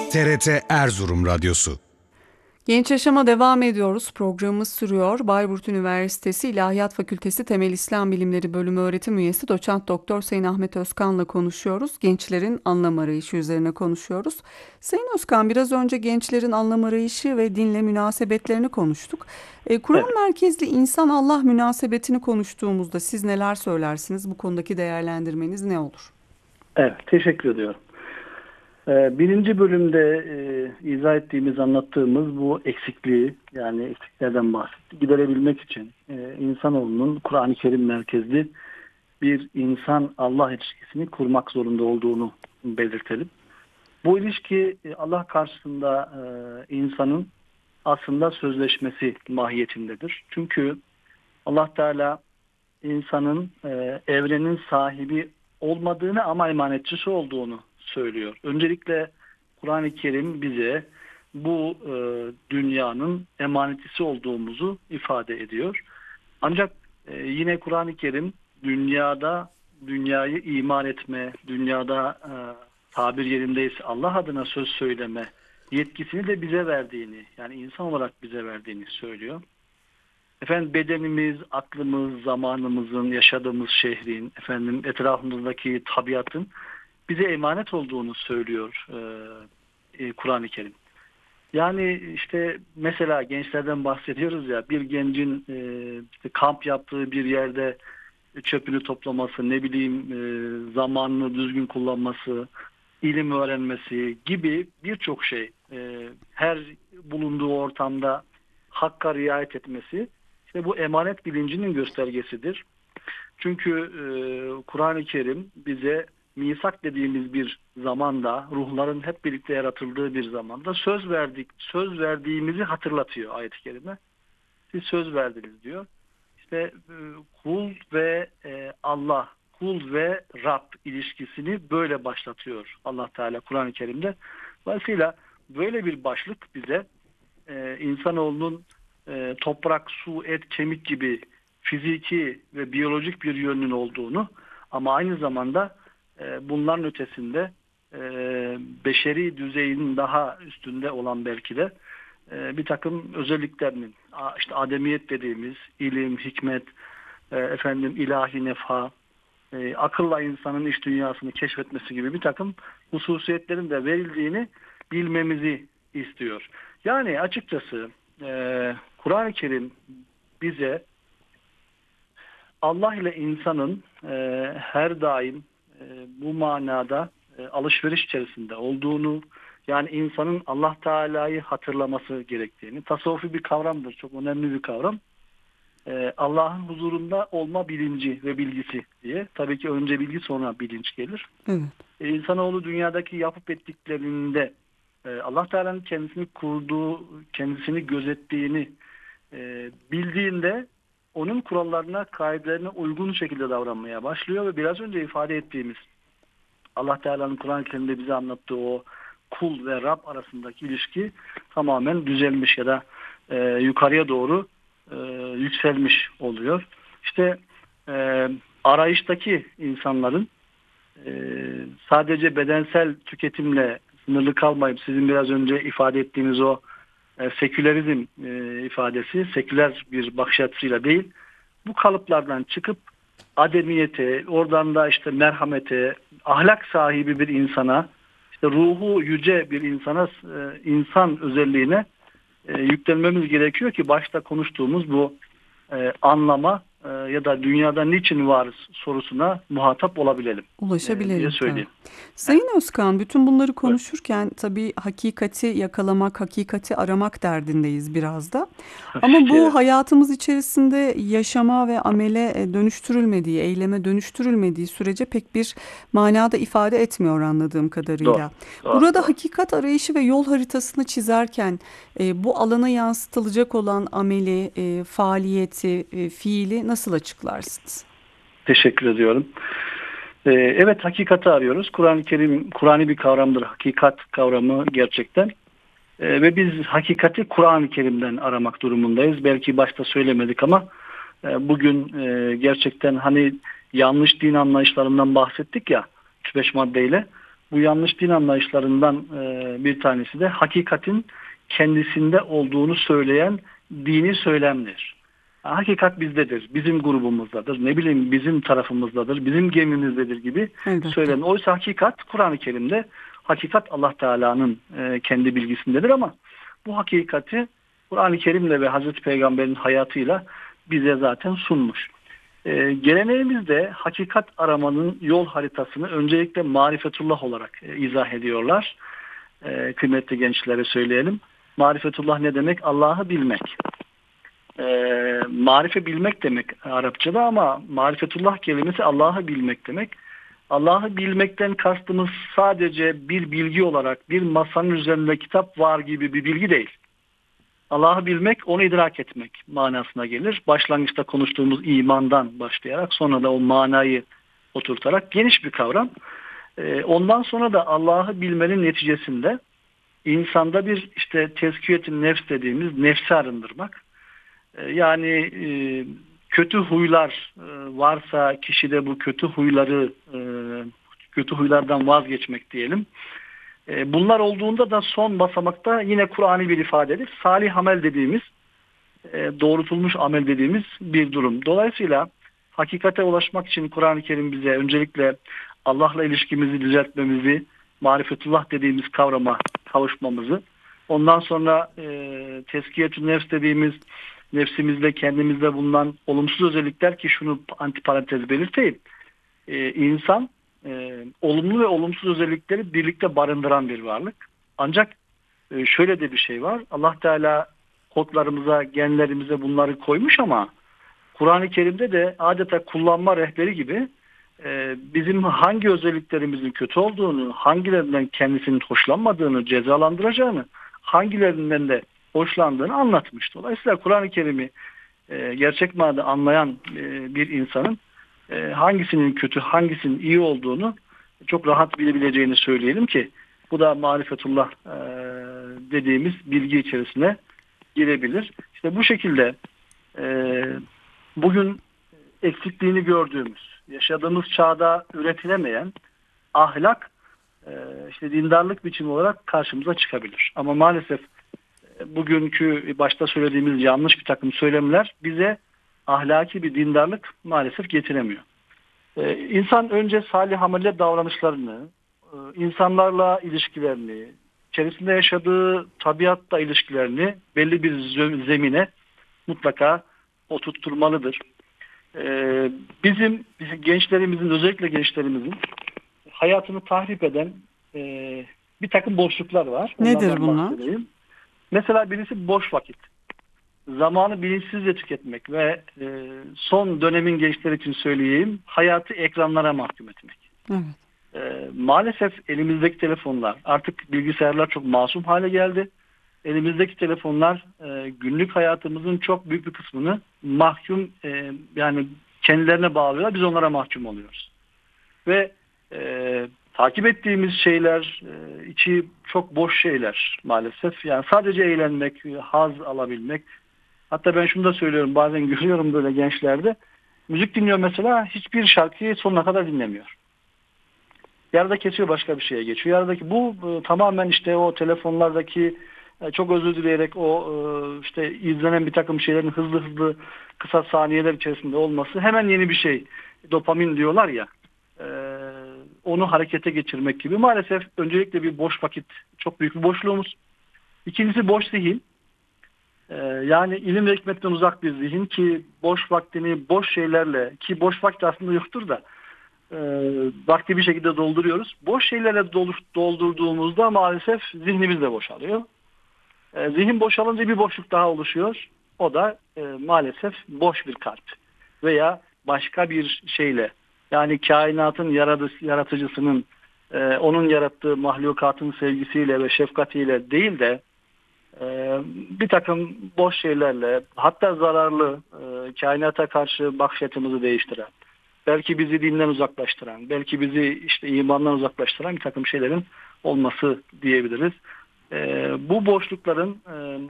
TRT Erzurum Radyosu. Genç Yaşam'a devam ediyoruz. Programımız sürüyor. Bayburt Üniversitesi İlahiyat Fakültesi Temel İslam Bilimleri Bölümü öğretim üyesi Doçent Doktor Sayın Ahmet Özkan'la konuşuyoruz. Gençlerin anlam arayışı üzerine konuşuyoruz. Sayın Özkan, biraz önce gençlerin anlam arayışı ve dinle münasebetlerini konuştuk. Kur'an Evet, merkezli insan-Allah münasebetini konuştuğumuzda siz neler söylersiniz? Bu konudaki değerlendirmeniz ne olur? evet, teşekkür ediyorum. Birinci bölümde izah ettiğimiz, anlattığımız bu eksikliği, yani eksiklerden bahsettik. Giderebilmek için insanoğlunun Kur'an-ı Kerim merkezli bir insan-Allah ilişkisini kurmak zorunda olduğunu belirtelim. Bu ilişki Allah karşısında insanın aslında sözleşmesi mahiyetindedir. Çünkü Allah Teala insanın evrenin sahibi olmadığını ama emanetçisi olduğunu söylüyor. Öncelikle Kur'an-ı Kerim bize bu dünyanın emanetçisi olduğumuzu ifade ediyor. Ancak yine Kur'an-ı Kerim dünyayı iman etme, dünyada tabir yerindeyse Allah adına söz söyleme yetkisini de bize verdiğini, yani insan olarak bize verdiğini söylüyor. Efendim bedenimiz, aklımız, zamanımızın, yaşadığımız şehrin, etrafımızdaki tabiatın bize emanet olduğunu söylüyor Kur'an-ı Kerim. Yani işte mesela gençlerden bahsediyoruz ya, bir gencin işte kamp yaptığı bir yerde çöpünü toplaması, ne bileyim zamanını düzgün kullanması, ilim öğrenmesi gibi birçok şey, her bulunduğu ortamda hakka riayet etmesi, işte bu emanet bilincinin göstergesidir. Çünkü Kur'an-ı Kerim bize misak dediğimiz bir zamanda, ruhların hep birlikte yaratıldığı bir zamanda söz verdiğimizi hatırlatıyor ayet-i kerime. Siz söz verdiniz diyor. İşte kul ve Allah, kul ve Rab ilişkisini böyle başlatıyor Allah Teala Kur'an-ı Kerim'de. Dolayısıyla böyle bir başlık bize insanoğlunun toprak, su, et, kemik gibi fiziki ve biyolojik bir yönünün olduğunu, ama aynı zamanda bunların ötesinde beşeri düzeyin daha üstünde olan belki de bir takım özelliklerinin, işte ademiyet dediğimiz ilim, hikmet, ilahi nefha, akılla insanın iç dünyasını keşfetmesi gibi bir takım hususiyetlerin de verildiğini bilmemizi istiyor. Yani açıkçası Kur'an-ı Kerim bize Allah ile insanın her daim bu manada alışveriş içerisinde olduğunu, yani insanın Allah Teala'yı hatırlaması gerektiğini, tasavvufi bir kavramdır, çok önemli bir kavram. Allah'ın huzurunda olma bilinci ve bilgisi diye. Tabii ki önce bilgi sonra bilinç gelir. Evet. İnsanoğlu dünyadaki yapıp ettiklerinde Allah Teala'nın kendisini kurduğu, kendisini gözettiğini bildiğinde onun kurallarına, kaidelerine uygun şekilde davranmaya başlıyor ve biraz önce ifade ettiğimiz Allah Teala'nın Kur'an-ı Kerim'de bize anlattığı o kul ve Rab arasındaki ilişki tamamen düzelmiş ya da yukarıya doğru yükselmiş oluyor. İşte arayıştaki insanların sadece bedensel tüketimle sınırlı kalmayıp sizin biraz önce ifade ettiğiniz o sekülerizm ifadesi, seküler bir bakış açısıyla değil, bu kalıplardan çıkıp ademiyete, oradan da işte merhamete, ahlak sahibi bir insana, işte ruhu yüce bir insana, insan özelliğine yüklenmemiz gerekiyor ki başta konuştuğumuz bu anlama ya da dünyada niçin varız sorusuna muhatap olabilelim diye Ulaşabilelim tabii. söyleyeyim. Sayın Özkan, bütün bunları konuşurken tabii hakikati yakalamak, hakikati aramak derdindeyiz biraz da. Ama bu Evet, hayatımız içerisinde yaşama ve amele dönüştürülmediği, eyleme dönüştürülmediği sürece pek bir manada ifade etmiyor anladığım doğru, kadarıyla. doğru, Burada doğru. hakikat arayışı ve yol haritasını çizerken bu alana yansıtılacak olan ameli, faaliyeti, fiili nasıl açıklarsınız? Teşekkür ediyorum. Evet, hakikati arıyoruz. Kur'an-ı Kerim, Kur'an'i bir kavramdır. Hakikat kavramı gerçekten. Ve biz hakikati Kur'an-ı Kerim'den aramak durumundayız. Belki başta söylemedik ama bugün gerçekten hani yanlış din anlayışlarından bahsettik ya 3-5 maddeyle. Bu yanlış din anlayışlarından bir tanesi de hakikatin kendisinde olduğunu söyleyen dini söylemdir. Hakikat bizdedir, bizim grubumuzdadır, ne bileyim bizim tarafımızdadır, bizim gemimizdedir gibi Elbette. söylenir. Oysa hakikat Kur'an-ı Kerim'de, hakikat Allah Teala'nın kendi bilgisindedir ama bu hakikati Kur'an-ı Kerim'le ve Hazreti Peygamber'in hayatıyla bize zaten sunmuş. Geleneğimizde hakikat aramanın yol haritasını öncelikle marifetullah olarak izah ediyorlar. Kıymetli gençlere söyleyelim. Marifetullah ne demek? Allah'ı bilmek. Marife bilmek demek Arapçada ama marifetullah kelimesi Allah'ı bilmek demek. Allah'ı bilmekten kastımız sadece bir bilgi olarak bir masanın üzerinde kitap var gibi bir bilgi değil. Allah'ı bilmek, onu idrak etmek manasına gelir. Başlangıçta konuştuğumuz imandan başlayarak sonra da o manayı oturtarak geniş bir kavram. Ondan sonra da Allah'ı bilmenin neticesinde insanda bir tezkiyet-i nefs dediğimiz nefsi arındırmak. Yani kötü huylar varsa kişide bu kötü huylardan vazgeçmek diyelim. Bunlar olduğunda da son basamakta yine Kur'an'ı bir ifadedir. Salih amel dediğimiz, doğrultulmuş amel dediğimiz bir durum. Dolayısıyla hakikate ulaşmak için Kur'an-ı Kerim bize öncelikle Allah'la ilişkimizi düzeltmemizi, marifetullah dediğimiz kavrama kavuşmamızı, ondan sonra tezkiyetü nefs dediğimiz nefsimizde, kendimizde bulunan olumsuz özellikler ki şunu antiparantez belirteyim. İnsan olumlu ve olumsuz özellikleri birlikte barındıran bir varlık. Ancak şöyle de bir şey var. Allah Teala kodlarımıza, genlerimize bunları koymuş ama Kur'an-ı Kerim'de de adeta kullanma rehberi gibi bizim hangi özelliklerimizin kötü olduğunu, hangilerinden kendisinin hoşlanmadığını, cezalandıracağını, hangilerinden de hoşlandığını anlatmış. Dolayısıyla Kur'an-ı Kerim'i gerçek manada anlayan bir insanın hangisinin kötü, hangisinin iyi olduğunu çok rahat bilebileceğini söyleyelim ki bu da marifetullah dediğimiz bilgi içerisine girebilir. İşte bu şekilde bugün eksikliğini gördüğümüz, yaşadığımız çağda üretilemeyen ahlak dindarlık biçimi olarak karşımıza çıkabilir. Ama maalesef bugünkü başta söylediğimiz yanlış bir takım söylemler bize ahlaki bir dindarlık maalesef getiremiyor. İnsan önce salih amelle davranışlarını, insanlarla ilişkilerini, içerisinde yaşadığı tabiatla ilişkilerini belli bir zemine mutlaka oturtturmalıdır. Bizim gençlerimizin, özellikle gençlerimizin hayatını tahrip eden bir takım boşluklar var. Nedir bunlar? Mesela birisi boş vakit. Zamanı bilinçsizce tüketmek ve son dönemin gençleri için söyleyeyim, hayatı ekranlara mahkum etmek. Evet. Maalesef elimizdeki telefonlar, artık bilgisayarlar çok masum hale geldi. Elimizdeki telefonlar günlük hayatımızın çok büyük bir kısmını mahkum, yani kendilerine bağlıyorlar, biz onlara mahkum oluyoruz. Ve takip ettiğimiz şeyler içi çok boş şeyler maalesef. Yani sadece eğlenmek, haz alabilmek. Hatta ben şunu da söylüyorum, bazen görüyorum böyle gençlerde. Müzik dinliyor mesela, hiçbir şarkıyı sonuna kadar dinlemiyor. Yarıda kesiyor, başka bir şeye geçiyor. Yarıdaki bu tamamen o telefonlardaki çok özür dileyerek izlenen bir takım şeylerin hızlı kısa saniyeler içerisinde olması, hemen yeni bir şey, dopamin diyorlar ya, onu harekete geçirmek gibi. Maalesef öncelikle bir boş vakit, çok büyük bir boşluğumuz. İkincisi boş zihin. Yani ilim ve hikmetten uzak bir zihin ki boş vaktini boş şeylerle, ki boş vakti aslında yoktur da vakti bir şekilde dolduruyoruz. Boş şeylerle doldurduğumuzda maalesef zihnimiz de boşalıyor. Zihin boşalınca bir boşluk daha oluşuyor. O da maalesef boş bir kalp veya başka bir şeyle, yani kainatın yaratıcısının onun yarattığı mahlukatın sevgisiyle ve şefkatiyle değil de bir takım boş şeylerle, hatta zararlı, kainata karşı bakış açımızı değiştiren, belki bizi dinden uzaklaştıran, belki bizi imandan uzaklaştıran bir takım şeylerin olması diyebiliriz. Bu boşlukların